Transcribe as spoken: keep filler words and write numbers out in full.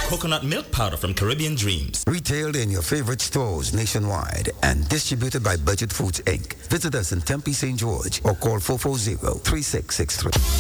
Coconut milk powder from Caribbean Dreams. Retailed in your favorite stores nationwide and distributed by Budget Foods Incorporated. Visit us in Tempe, Saint George or call four four zero, three six six three.